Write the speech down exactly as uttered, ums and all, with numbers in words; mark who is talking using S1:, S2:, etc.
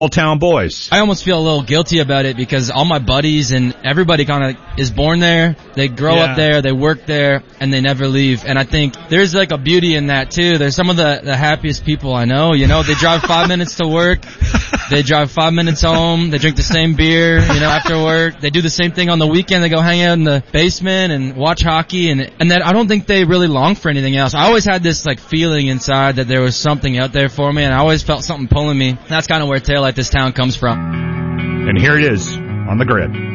S1: Old Town boys.
S2: I almost feel a little guilty about it because all my buddies and everybody kind of is born there. They grow yeah. up there, they work there, and they never leave. And I think there's like a beauty in that too. There's some of the, the happiest people I know. You know, they drive five minutes to work. They drive five minutes home. They drink the same beer, you know, after work. They do the same thing on the weekend. They go hang out in the basement and watch hockey. And, and that I don't think they really long for anything else. I always had this like feeling inside that there was something out there for me, and I always felt something pulling me. That's kind of where Taillight This Town comes from.
S1: And here it is on the grid.